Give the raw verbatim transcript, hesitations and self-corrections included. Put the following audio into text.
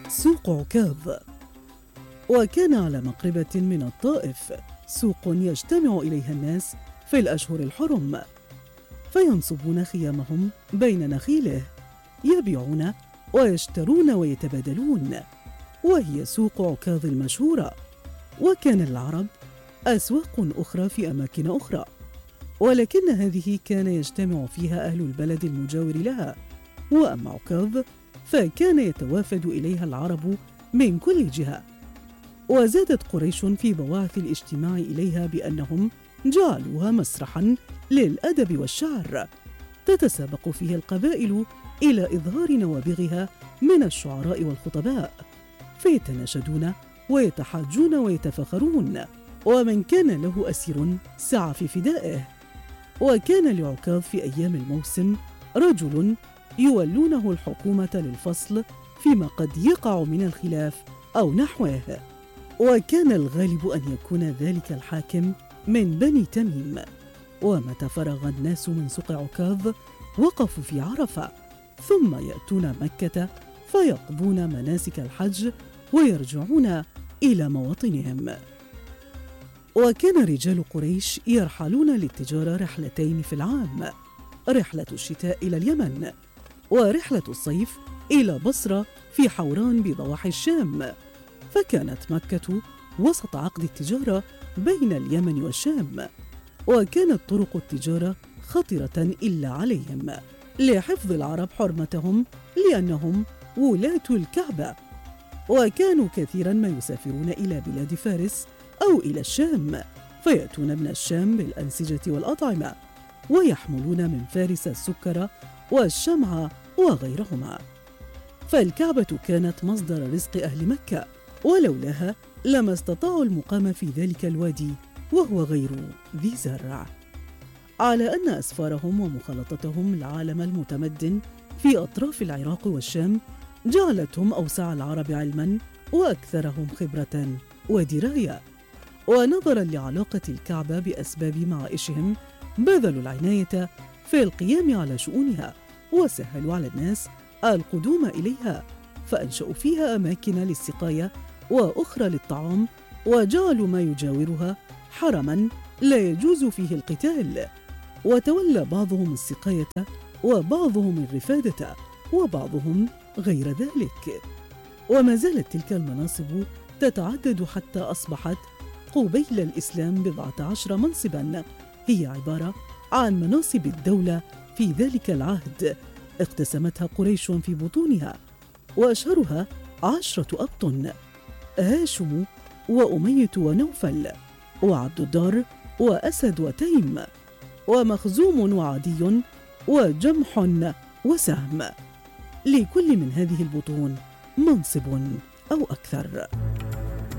سوق عكاظ. وكان على مقربة من الطائف سوق يجتمع إليها الناس في الأشهر الحرم، فينصبون خيامهم بين نخيله، يبيعون ويشترون ويتبادلون، وهي سوق عكاظ المشهورة. وكان العرب أسواق أخرى في أماكن أخرى، ولكن هذه كان يجتمع فيها أهل البلد المجاور لها. وأما عكاظ فكان يتوافد إليها العرب من كل جهة. وزادت قريش في بواعث الاجتماع إليها بأنهم جعلوها مسرحاً للأدب والشعر، تتسابق فيه القبائل إلى إظهار نوابغها من الشعراء والخطباء، فيتناشدون ويتحاجون ويتفاخرون، ومن كان له أسير سعى في فدائه. وكان لعكاظ في أيام الموسم رجل يولونه الحكومة للفصل فيما قد يقع من الخلاف أو نحوه، وكان الغالب أن يكون ذلك الحاكم من بني تميم. ومتى فرغ الناس من سوق عكاظ وقفوا في عرفة، ثم يأتون مكة فيقضون مناسك الحج ويرجعون إلى مواطنهم. وكان رجال قريش يرحلون للتجارة رحلتين في العام، رحلة الشتاء إلى اليمن، ورحلة الصيف إلى بصرة في حوران بضواحي الشام. فكانت مكة وسط عقد التجارة بين اليمن والشام، وكانت طرق التجارة خطرة إلا عليهم لحفظ العرب حرمتهم لأنهم ولاة الكعبة. وكانوا كثيرا ما يسافرون إلى بلاد فارس أو إلى الشام، فيأتون من الشام بالأنسجة والأطعمة، ويحملون من فارس السكر والشمع وغيرهما. فالكعبة كانت مصدر رزق أهل مكة، ولولاها لما استطاعوا المقام في ذلك الوادي وهو غير ذي زرع. على أن أسفارهم ومخالطتهم العالم المتمدن في أطراف العراق والشام جعلتهم أوسع العرب علماً وأكثرهم خبرة ودراية. ونظراً لعلاقة الكعبة بأسباب معائشهم بذلوا العناية في القيام على شؤونها، وسهلوا على الناس القدوم إليها، فأنشأوا فيها أماكن للسقاية وأخرى للطعام، وجعلوا ما يجاورها حرماً لا يجوز فيه القتال. وتولى بعضهم السقاية وبعضهم الرفادة وبعضهم غير ذلك. وما زالت تلك المناصب تتعدد حتى أصبحت قبيل الإسلام بضعة عشر منصباً هي عبارة عن مناصب الدولة في ذلك العهد اقتسمتها قريش في بطونها، وأشهرها عشرة أبطن: هاشم وأمية ونوفل وعبد الدار وأسد وتيم ومخزوم وعدي وجمح وسهم. لكل من هذه البطون منصب أو أكثر.